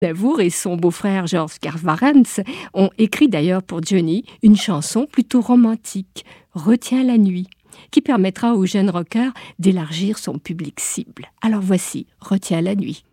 Aznavour et son beau-frère Georges Garvarans ont écrit d'ailleurs pour Johnny une chanson plutôt romantique, Retiens la nuit, qui permettra au jeune rocker d'élargir son public cible. Alors voici Retiens la nuit.